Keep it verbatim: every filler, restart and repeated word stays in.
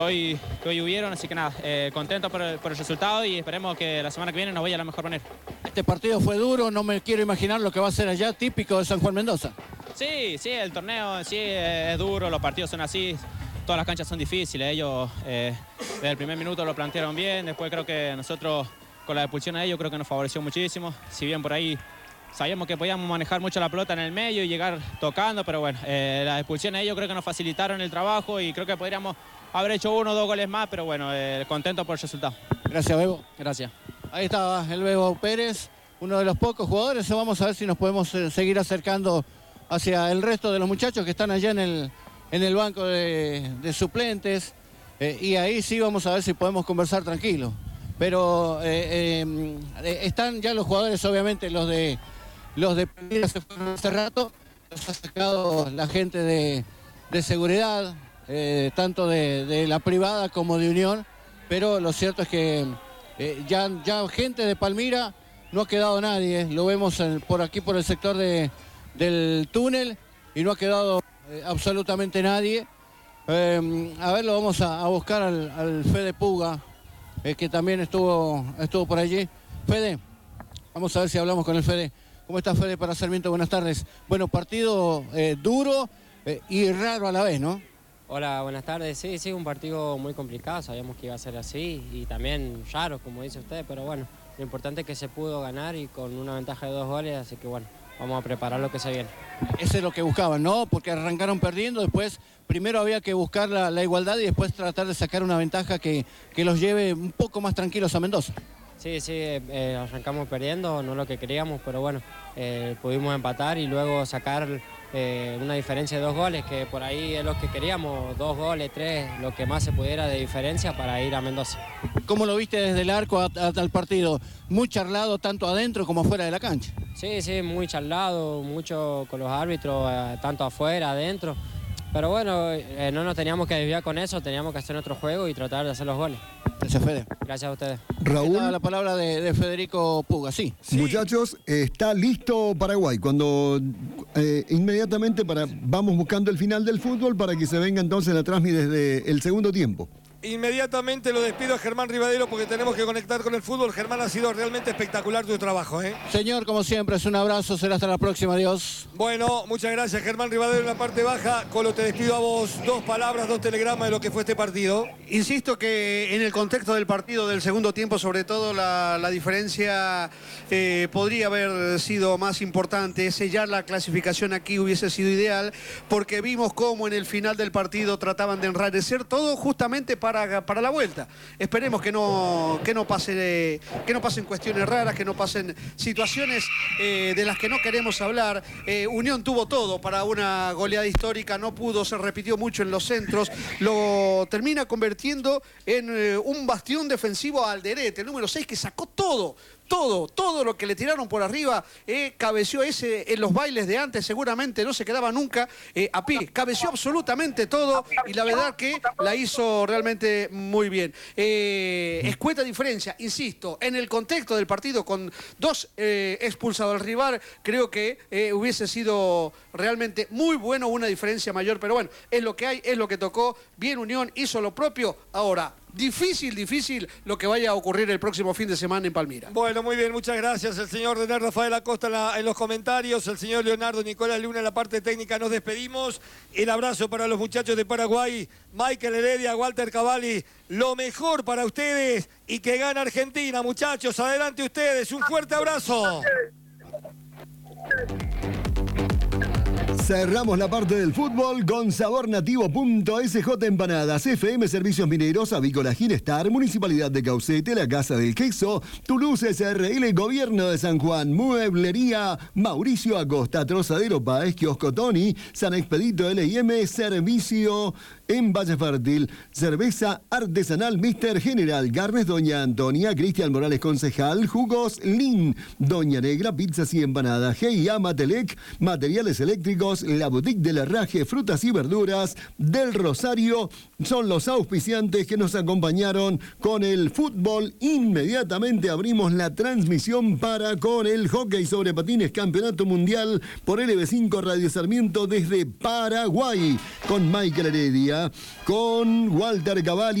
Hoy, que hoy hubieron, así que nada, eh, contento por el, por el resultado y esperemos que la semana que viene nos vaya a la mejor manera. Este partido fue duro, no me quiero imaginar lo que va a ser allá, típico de San Juan Mendoza. Sí, sí, el torneo en sí es duro, los partidos son así, todas las canchas son difíciles, ellos eh, desde el primer minuto lo plantearon bien, después creo que nosotros con la expulsión de ellos creo que nos favoreció muchísimo, si bien por ahí sabíamos que podíamos manejar mucho la pelota en el medio y llegar tocando, pero bueno, eh, las expulsiones de ellos creo que nos facilitaron el trabajo y creo que podríamos haber hecho uno o dos goles más, pero bueno, eh, contento por el resultado. Gracias, Bebo. Gracias. Ahí estaba el Bebo Pérez, uno de los pocos jugadores. Vamos a ver si nos podemos eh, seguir acercando hacia el resto de los muchachos que están allá en el, en el banco de, de suplentes. Eh, y ahí sí vamos a ver si podemos conversar tranquilos. Pero eh, eh, están ya los jugadores, obviamente, los de los de Palmira se fueron hace rato. Los ha sacado la gente de, de seguridad. Eh, tanto de, de la privada como de Unión, pero lo cierto es que eh, ya, ya gente de Palmira no ha quedado nadie, lo vemos en, por aquí por el sector de, del túnel y no ha quedado eh, absolutamente nadie. Eh, a ver, lo vamos a, a buscar al, al Fede Puga, eh, que también estuvo, estuvo por allí. Fede, vamos a ver si hablamos con el Fede. ¿Cómo está, Fede, para Sarmiento? Buenas tardes. Bueno, partido eh, duro eh, y raro a la vez, ¿no? Hola, buenas tardes. Sí, sí, un partido muy complicado, sabíamos que iba a ser así y también raro, como dice usted, pero bueno, lo importante es que se pudo ganar y con una ventaja de dos goles, así que bueno, vamos a preparar lo que se viene. Ese es lo que buscaban, ¿no? Porque arrancaron perdiendo, después primero había que buscar la, la igualdad y después tratar de sacar una ventaja que, que los lleve un poco más tranquilos a Mendoza. Sí, sí, eh, arrancamos perdiendo, no lo que queríamos, pero bueno, eh, pudimos empatar y luego sacar eh, una diferencia de dos goles, que por ahí es lo que queríamos, dos goles, tres, lo que más se pudiera de diferencia para ir a Mendoza. ¿Cómo lo viste desde el arco hasta el partido? Muy charlado tanto adentro como fuera de la cancha. Sí, sí, muy charlado, mucho con los árbitros, eh, tanto afuera, adentro. Pero bueno, eh, no nos teníamos que desviar con eso, teníamos que hacer nuestro juego y tratar de hacer los goles. Gracias, Fede. Gracias a ustedes. Raúl. La palabra de, de Federico Puga, sí. sí. Muchachos, está listo Paraguay. Cuando eh, inmediatamente para, vamos buscando el final del fútbol para que se venga entonces la transmisión desde el segundo tiempo. Inmediatamente lo despido a Germán Rivadero porque tenemos que conectar con el fútbol. Germán, ha sido realmente espectacular tu trabajo, ¿eh? Señor, como siempre, es un abrazo, será hasta la próxima, adiós. Bueno, muchas gracias, Germán Rivadero en la parte baja. Colo, te despido a vos. Dos palabras, dos telegramas de lo que fue este partido. Insisto que en el contexto del partido del segundo tiempo, sobre todo la, la diferencia eh, podría haber sido más importante. Sellar la clasificación aquí hubiese sido ideal, porque vimos cómo en el final del partido trataban de enrarecer todo justamente para Para, para la vuelta. Esperemos que no, que no pase, que no pasen cuestiones raras, que no pasen situaciones eh, de las que no queremos hablar. Eh, Unión tuvo todo para una goleada histórica, no pudo, se repitió mucho en los centros, lo termina convirtiendo en eh, un bastión defensivo a Alderete, el número seis, que sacó todo. Todo, todo lo que le tiraron por arriba, eh, cabeció ese en los bailes de antes, seguramente no se quedaba nunca eh, a pie, cabeció absolutamente todo y la verdad que la hizo realmente muy bien. Eh, escueta diferencia, insisto, en el contexto del partido con dos eh, expulsados al rival, creo que eh, hubiese sido realmente muy bueno, una diferencia mayor, pero bueno, es lo que hay, es lo que tocó, bien Unión, hizo lo propio, ahora... Difícil, difícil lo que vaya a ocurrir el próximo fin de semana en Palmira. Bueno, muy bien, muchas gracias. El señor René Rafael Acosta en, la, en los comentarios, el señor Leonardo Nicolás Luna en la parte técnica. Nos despedimos. El abrazo para los muchachos de Paraguay, Michael Heredia, Walter Cavalli. Lo mejor para ustedes y que gane Argentina, muchachos. Adelante ustedes. Un fuerte abrazo. Cerramos la parte del fútbol con sabornativo.sj Empanadas, F M Servicios Mineros, Avícola Ginestar, Municipalidad de Caucete, La Casa del Queso, Toulouse S R L, Gobierno de San Juan, Mueblería, Mauricio Acosta, Trozadero Páez, Kiosco Tony, San Expedito L I M, Servicio en Valle Fértil, Cerveza Artesanal Mister General, Garnes Doña Antonia, Cristian Morales Concejal, Jugos Lin, Doña Negra, Pizzas y Empanadas, G I A Matelec, Materiales Eléctricos, La Boutique del Herraje, Frutas y Verduras del Rosario, son los auspiciantes que nos acompañaron con el fútbol. Inmediatamente abrimos la transmisión para con el hockey sobre patines, Campeonato Mundial por L B cinco Radio Sarmiento desde Paraguay, con Michael Heredia, con Walter Cavalli.